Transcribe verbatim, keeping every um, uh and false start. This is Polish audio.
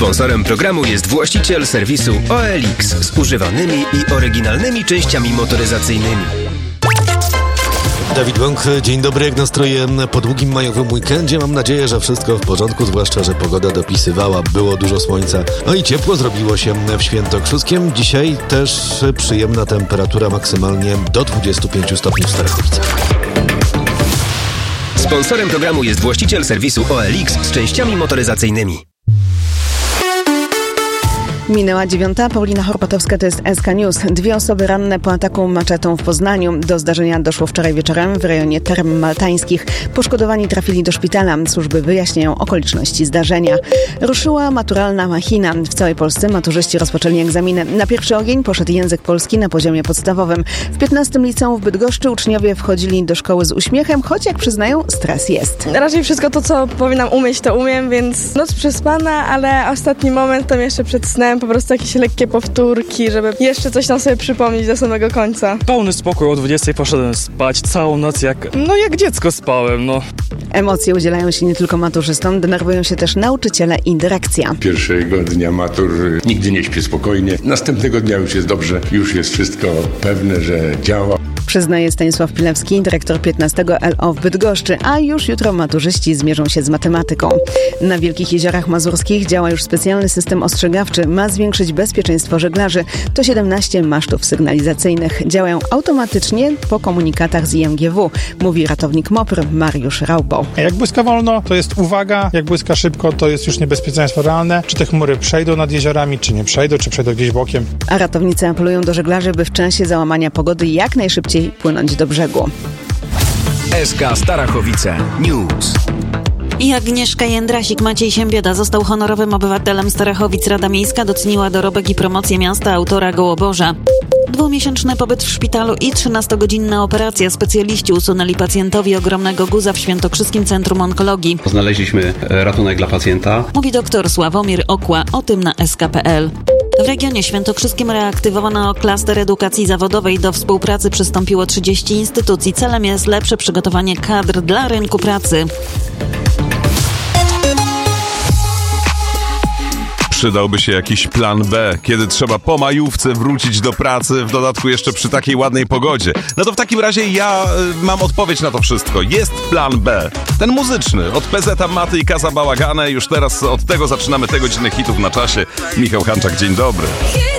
Sponsorem programu jest właściciel serwisu O L X z używanymi i oryginalnymi częściami motoryzacyjnymi. Dawid Bąk, dzień dobry, jak nastroje po długim majowym weekendzie? Mam nadzieję, że wszystko w porządku, zwłaszcza, że pogoda dopisywała, było dużo słońca, no i ciepło zrobiło się w Świętokrzyskiem. Dzisiaj też przyjemna temperatura, maksymalnie do dwudziestu pięciu stopni w Starachowicach. Sponsorem programu jest właściciel serwisu O L X z częściami motoryzacyjnymi. Minęła dziewiąta. Paulina Horpatowska, to jest S K News. Dwie osoby ranne po ataku maczetą w Poznaniu. Do zdarzenia doszło wczoraj wieczorem w rejonie Term Maltańskich. Poszkodowani trafili do szpitala. Służby wyjaśniają okoliczności zdarzenia. Ruszyła maturalna machina. W całej Polsce maturzyści rozpoczęli egzaminy. Na pierwszy ogień poszedł język polski na poziomie podstawowym. W piętnastym liceum w Bydgoszczy uczniowie wchodzili do szkoły z uśmiechem, choć jak przyznają, stres jest. Raczej wszystko to, co powinnam umieć, to umiem, więc noc przespana, ale ostatni moment to jeszcze przed snem po prostu jakieś lekkie powtórki, żeby jeszcze coś tam sobie przypomnieć do samego końca. Pełny spokój, o dwudziestej poszedłem spać, całą noc jak, no jak dziecko spałem, no. Emocje udzielają się nie tylko maturzystom, denerwują się też nauczyciele i dyrekcja. Pierwszego dnia matur nigdy nie śpię spokojnie. Następnego dnia już jest dobrze, już jest wszystko pewne, że działa. Przyznaje Stanisław Pilewski, dyrektor piętnastego L O w Bydgoszczy, a już jutro maturzyści zmierzą się z matematyką. Na Wielkich Jeziorach Mazurskich działa już specjalny system ostrzegawczy. Ma zwiększyć bezpieczeństwo żeglarzy. To siedemnaście masztów sygnalizacyjnych. Działają automatycznie po komunikatach z I M G W, mówi ratownik M O P R Mariusz Raubo. Jak błyska wolno, to jest uwaga, jak błyska szybko, to jest już niebezpieczeństwo realne. Czy te chmury przejdą nad jeziorami, czy nie przejdą, czy przejdą gdzieś bokiem. A ratownicy apelują do żeglarzy, by w czasie załamania pogody jak najszybciej płynąć do brzegu. S K Starachowice News. I Agnieszka Jędrasik, Maciej Siembieda został honorowym obywatelem Starachowic. Rada Miejska doceniła dorobek i promocję miasta autora Gołoborza. Dwumiesięczny pobyt w szpitalu i trzynastogodzinna operacja. Specjaliści usunęli pacjentowi ogromnego guza w Świętokrzyskim Centrum Onkologii. Znaleźliśmy ratunek dla pacjenta. Mówi doktor Sławomir Okła, o tym na S K kropka P L. W regionie świętokrzyskim reaktywowano klaster edukacji zawodowej. Do współpracy przystąpiło trzydzieści instytucji. Celem jest lepsze przygotowanie kadr dla rynku pracy. Przydałby się jakiś plan B, kiedy trzeba po majówce wrócić do pracy, w dodatku jeszcze przy takiej ładnej pogodzie. No to w takim razie ja y, mam odpowiedź na to wszystko. Jest plan B. Ten muzyczny, od P Z Maty i Casa Bałagane. Już teraz od tego zaczynamy te godziny hitów na czasie. Michał Hanczak, dzień dobry.